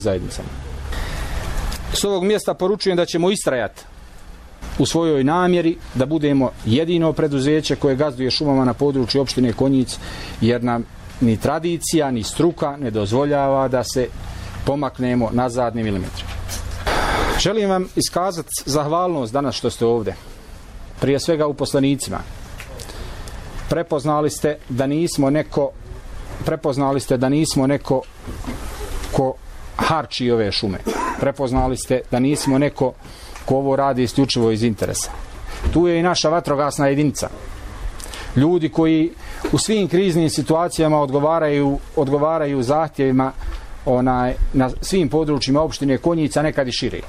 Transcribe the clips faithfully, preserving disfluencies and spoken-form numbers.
zajednicama. S ovog mjesta poručujem da ćemo istrajati u svojoj namjeri da budemo jedino preduzeće koje gazduje šumama na području opštine Konjic, jer nam ni tradicija, ni struka ne dozvoljava da se pomaknemo nazad ni milimetre. Želim vam iskazati zahvalnost danas što ste ovdje. Prije svega uposlenicima. Prepoznali ste da nismo neko prepoznali ste da nismo neko ko harči ove šume. Prepoznali ste da nismo neko ko ovo radi isključivo iz interesa. Tu je i naša vatrogasna jedinica. Ljudi koji u svim kriznim situacijama odgovaraju, odgovaraju zahtjevima onaj, na svim područjima opštine Konjica, nekad i šire.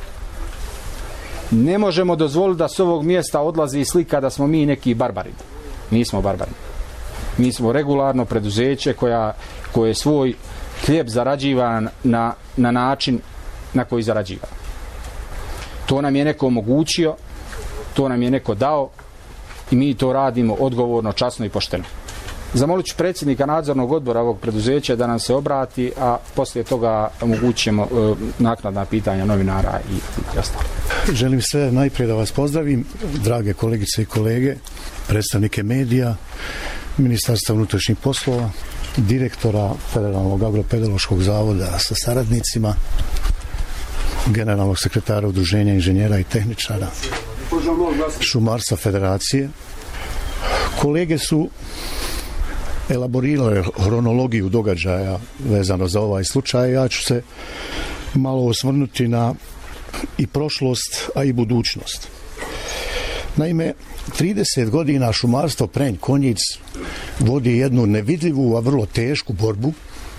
Ne možemo dozvoliti da s ovog mjesta odlazi slika da smo mi neki barbari. Nismo barbari. Mi smo regularno preduzeće koja, koje svoj hljeb zarađiva na, na način na koji zarađiva. To nam je neko omogućio, to nam je neko dao i mi to radimo odgovorno, časno i pošteno. Zamolit ću predsjednika nadzornog odbora ovog preduzeća da nam se obrati, a poslije toga omogućimo e, naknadna pitanja novinara i, i ostalo. Želim sve najprije da vas pozdravim, drage kolegice i kolege, predstavnike medija, Ministarstva unutrašnjih poslova, direktora Federalnog agropedagoškog zavoda sa saradnicima, generalnog sekretara Udruženja inženjera i tehničara Šumarstva Federacije. Kolege su elaborirale hronologiju događaja vezano za ovaj slučaj. Ja ću se malo osvrnuti na i prošlost, a i budućnost. Naime, trideset godina šumarstvo Prenj Konjic vodi jednu nevidljivu, a vrlo tešku borbu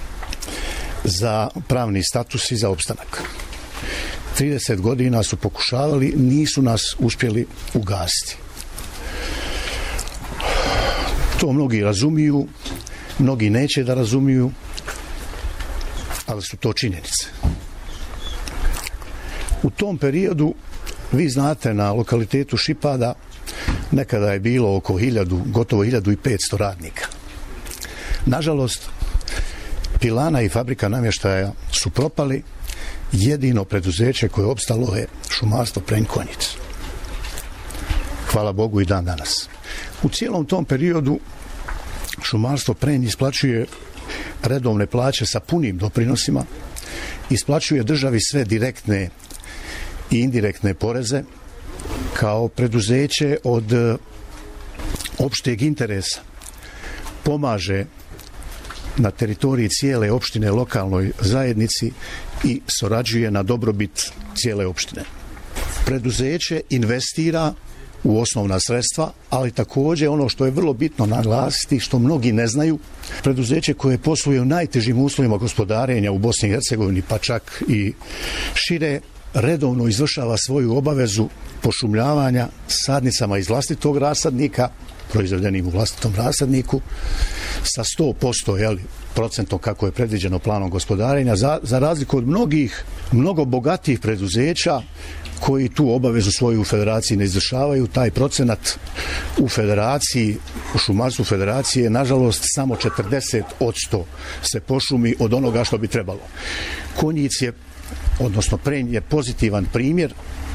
za pravni status i za opstanak. trideset godina su pokušavali, nisu nas uspjeli ugasiti. To mnogi razumiju, mnogi neće da razumiju, ali su to činjenice. U tom periodu, vi znate, na lokalitetu Šipada nekada je bilo oko hiljadu, gotovo hiljadu i petsto radnika. Nažalost, pilana i fabrika namještaja su propali, jedino preduzeće koje je opstalo je šumarstvo Prenj Konjic. Hvala Bogu i dan danas. U cijelom tom periodu šumarstvo Prenj isplaćuje redovne plaće sa punim doprinosima, isplaćuje državi sve direktne i indirektne poreze kao preduzeće od opšteg interesa. Pomaže na teritoriji cijele opštine lokalnoj zajednici i surađuje na dobrobit cijele opštine. Preduzeće investira u osnovna sredstva, ali također ono što je vrlo bitno naglasiti, što mnogi ne znaju, preduzeće koje posluje u najtežim uslovima gospodarenja u Bosni i Hercegovini, pa čak i šire, redovno izvršava svoju obavezu pošumljavanja sadnicama iz vlastitog rasadnika, proizvedenim u vlastitom rasadniku, sa sto posto jeli, procentom kako je predviđeno planom gospodarenja, za, za razliku od mnogih, mnogo bogatijih preduzeća koji tu obavezu svoju u federaciji ne izvršavaju. Taj procenat u federaciji, u šumarstvu federacije je nažalost samo četrdeset posto se pošumi od onoga što bi trebalo. Konjic je, odnosno Prenj je pozitivan primjer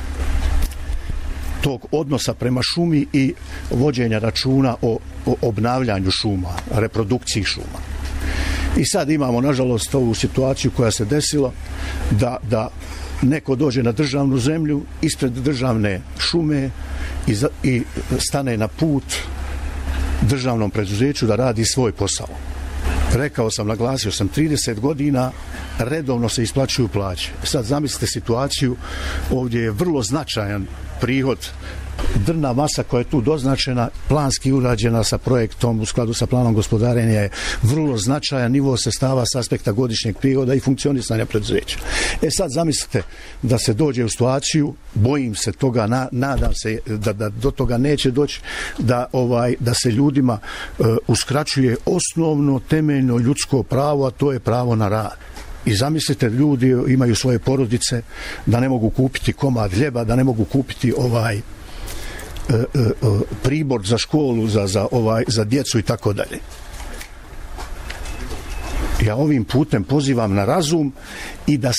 tog odnosa prema šumi i vođenja računa o, o obnavljanju šuma, reprodukciji šuma. I sad imamo, nažalost, ovu situaciju koja se desila da, da neko dođe na državnu zemlju ispred državne šume i, za, i stane na put državnom preduzeću da radi svoj posao. Rekao sam, naglasio sam, trideset godina redovno se isplaćuju plaće. Sad zamislite situaciju, ovdje je vrlo značajan prihod, drvna masa koja je tu doznačena, planski urađena sa projektom u skladu sa planom gospodarenja, je vrlo značajan nivo sredstava s aspekta godišnjeg prihoda i funkcionisanja preduzeća. E sad zamislite da se dođe u situaciju, bojim se toga, na, nadam se da, da do toga neće doći, da, ovaj, da se ljudima uh, uskraćuje osnovno temeljno ljudsko pravo, a to je pravo na rad. I zamislite, ljudi imaju svoje porodice, da ne mogu kupiti komad hljeba, da ne mogu kupiti ovaj e, e, pribor za školu, za, za, ovaj, za djecu i tako dalje. Ja ovim putem pozivam na razum i da